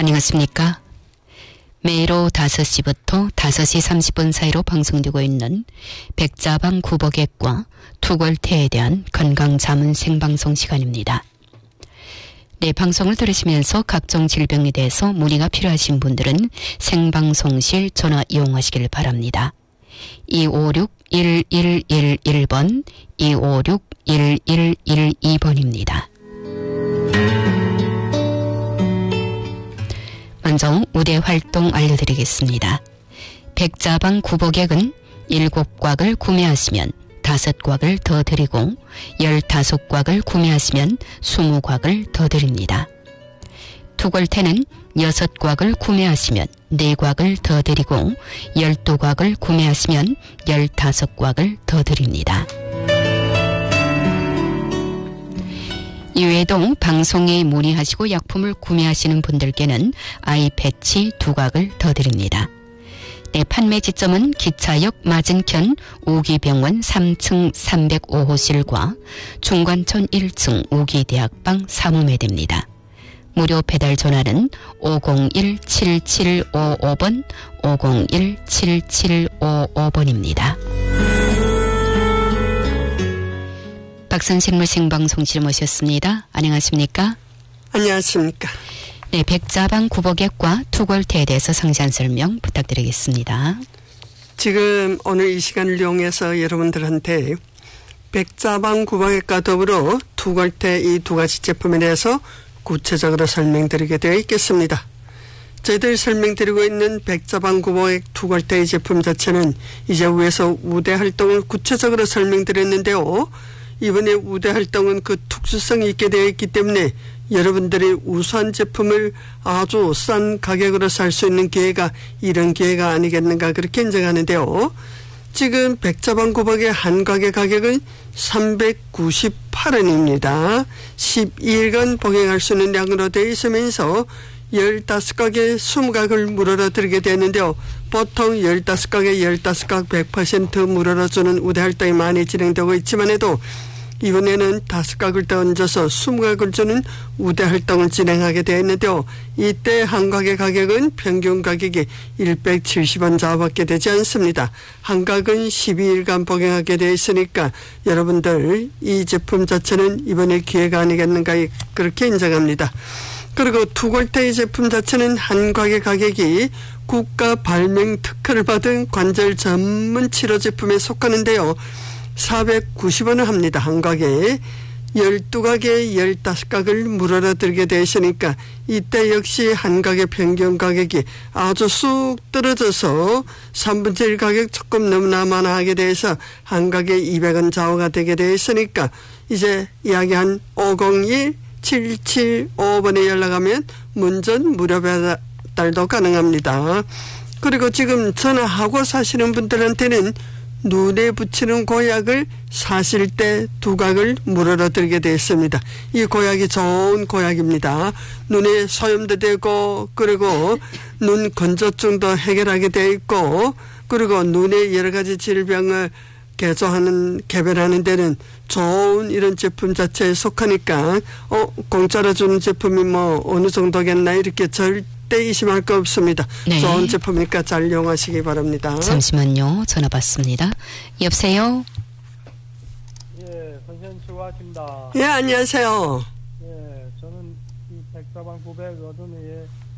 안녕하십니까. 매일 오후 5시부터 5시 30분 사이로 방송되고 있는 백자방 구복액과 투골태에 대한 건강자문 생방송 시간입니다. 네, 방송을 들으시면서 각종 질병에 대해서 문의가 필요하신 분들은 생방송실 전화 이용하시길 바랍니다. 256-1111번, 256-1112번입니다. 먼저 우대 활동 알려드리겠습니다. 백자방 구복액은 7곽을 구매하시면 5곽을 더 드리고 15곽을 구매하시면 20곽을 더 드립니다. 투골태는 6곽을 구매하시면 4곽을 더 드리고 12곽을 구매하시면 15곽을 더 드립니다. 이외에도 방송에 문의하시고 약품을 구매하시는 분들께는 아이패치 2곽을 더 드립니다. 네, 판매 지점은 기차역 맞은편 우기병원 3층 305호실과 중관촌 1층 우기대학방 사무매대입니다. 무료 배달 전화는 501-7755번, 501-7755번입니다. 박선생물 생방송실 모셨습니다. 안녕하십니까? 안녕하십니까? 네, 백자방 구복액과 투골태에 대해서 상세한 설명 부탁드리겠습니다. 지금 오늘 이 시간을 이용해서 여러분들한테 백자방 구복액과 더불어 투골태 이 두 가지 제품에 대해서 구체적으로 설명드리게 되어 있겠습니다. 저희들 설명드리고 있는 백자방 구복액 투골태의 제품 자체는 이제 위에서 우대 활동을 구체적으로 설명드렸는데요. 이번에 우대 활동은 그 특수성이 있게 되어 있기 때문에 여러분들이 우수한 제품을 아주 싼 가격으로 살 수 있는 기회가 이런 기회가 아니겠는가 그렇게 인정하는데요. 지금 백자방 구복의 한 곽의 가격은 398원입니다. 12일간 복용할 수 있는 양으로 되어 있으면서 15곽에 20곽을 물어러 드리게 되는데요. 보통 15곽에 15곽 100% 물어러 주는 우대 활동이 많이 진행되고 있지만 해도 이번에는 5곽을 더 얹어서 20곽을 주는 우대 활동을 진행하게 되어 있는데요. 이때 한 곽의 가격은 평균 가격이 170원 좌우밖에 되지 않습니다. 한 곽은 12일간 복용하게 되어 있으니까 여러분들 이 제품 자체는 이번에 기회가 아니겠는가 그렇게 인정합니다. 그리고 투골태의 제품 자체는 한 곽의 가격이 국가 발명 특허를 받은 관절 전문 치료 제품에 속하는데요. 490원을 합니다. 한 곽에 12곽에 15곽을 물어러 들게 되시니까 이때 역시 한 곽의 평균 가격이 아주 쑥 떨어져서 3분의 1 가격 조금 너무나 많아하게 돼서 한 곽에 200원 좌우가 되게 되었으니까 이제 이야기한 501-7755번에 연락하면 문전 무료 배달도 가능합니다. 그리고 지금 전화하고 사시는 분들한테는 눈에 붙이는 고약을 사실 때 2곽을 물어러 들게 되었습니다. 이 고약이 좋은 고약입니다. 눈에 소염도 되고 그리고 눈 건조증도 해결하게 되어 있고 그리고 눈의 여러 가지 질병을 개별하는 데는 좋은 이런 제품 자체에 속하니까 공짜로 주는 제품이 뭐 어느 정도겠나 이렇게 절대 의심할 거 없습니다. 네. 좋은 제품이니까 잘 이용하시기 바랍니다. 잠시만요. 전화 받습니다. 여보세요? 예, 선생님 수고하십니다. 예, 안녕하세요. 예, 저는 이 백사방 900 얻은 후에